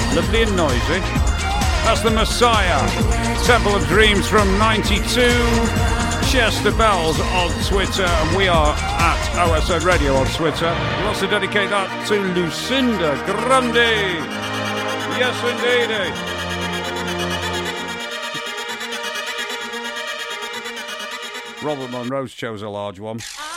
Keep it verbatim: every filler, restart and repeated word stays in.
Lovely and noisy. That's the Messiah. Temple of Dreams from ninety-two. Chester Bells on Twitter, and we are at O S N Radio on Twitter. We also dedicate that to Lucinda Grundy. Yes, indeedy. Robert Monroe's chose a large one.